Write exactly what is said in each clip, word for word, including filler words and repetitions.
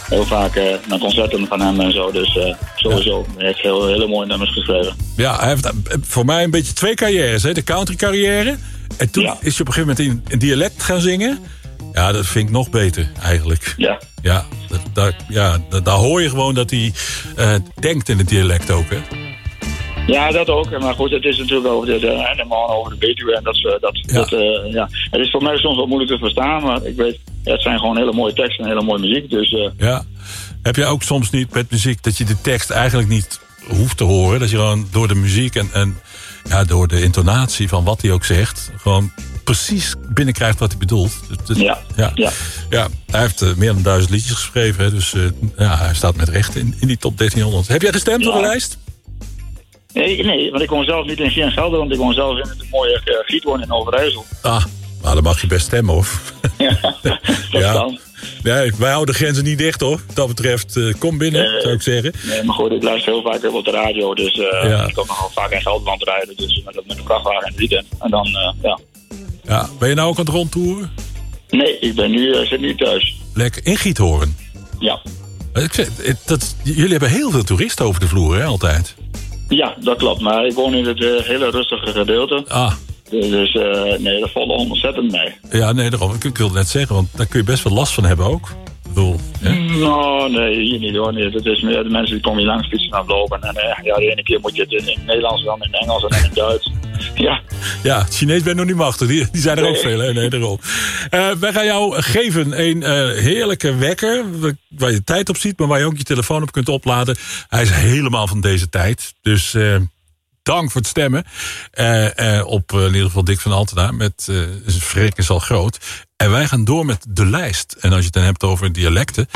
heel vaak uh, naar concerten van hem en zo. Dus uh, sowieso ja. Hij heeft heel, hele mooie nummers geschreven. Ja, hij heeft voor mij een beetje twee carrières. Hè? De country carrière. En toen ja. is hij op een gegeven moment in, in dialect gaan zingen. Ja, dat vind ik nog beter eigenlijk. Ja. Ja, dat, dat, ja dat, daar hoor je gewoon dat hij uh, denkt in het dialect ook, hè? Ja, dat ook. Maar goed, het is natuurlijk over de, de, de man over de Betuwe. En dat, dat, ja. dat, uh, ja. Het is voor mij soms wat moeilijk te verstaan. Maar ik weet, ja, het zijn gewoon hele mooie teksten en hele mooie muziek. Dus, uh... ja. Heb jij ook soms niet met muziek dat je de tekst eigenlijk niet hoeft te horen? Dat je gewoon door de muziek en, en ja, door de intonatie van wat hij ook zegt... gewoon precies binnenkrijgt wat hij bedoelt. Dus, ja. Ja. Ja. Ja, hij heeft uh, meer dan duizend liedjes geschreven. Hè, dus uh, ja, hij staat met recht in, in die top dertienhonderd. Heb jij gestemd ja. op de lijst? Nee, nee, want ik woon zelf niet in Gienschelde, want ik woon zelf in het mooie uh, Giethoorn in Overijssel. Ah, nou, dan mag je best stemmen, hoor. Ja, dat ja. kan. Nee, wij houden de grenzen niet dicht, hoor. Wat dat betreft, uh, kom binnen, uh, zou ik zeggen. Nee, maar goed, ik luister heel vaak op de radio, dus uh, ja. ik kan nogal vaak in Gelderland rijden, dus met, met de vrachtwagen in het weekend. En dan, uh, ja. Ja, ben je nou ook aan het rondtoeren? Nee, ik ben nu, uh, zit nu thuis. Lekker, in Giethoorn? Ja. Ik zeg, dat, jullie hebben heel veel toeristen over de vloer, hè, altijd? Ja, dat klopt. Maar ik woon in het uh, hele rustige gedeelte. Ah. Dus uh, nee, dat valt ontzettend mee. Ja, nee, daarom. Ik, ik wilde net zeggen, want daar kun je best wel last van hebben ook. Ik bedoel, hè? Nou, nee, hier niet hoor. Nee, dat is meer de mensen die komen hier langs fietsen naar lopen. En uh, ja, de ene keer moet je het in het Nederlands, dan in het Engels en in het Duits. Ja. Ja, het Chinees ben je nog niet machtig. Die, die zijn er nee. ook veel, hè? Nee, daarom. Uh, wij gaan jou geven een uh, heerlijke wekker, waar je tijd op ziet, maar waar je ook je telefoon op kunt opladen. Hij is helemaal van deze tijd. Dus uh, dank voor het stemmen. Uh, uh, op uh, in ieder geval Dick van Altena met uh, zijn Freek is al groot. En wij gaan door met de lijst. En als je het dan hebt over dialecten,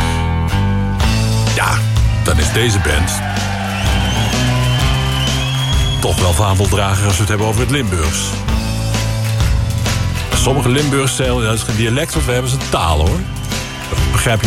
ja, dan is deze band toch wel vaandeldrager als we het hebben over het Limburgs. Sommige Limburgs zeggen, dat is geen dialect, want we hebben ze taal, hoor. Dat begrijp je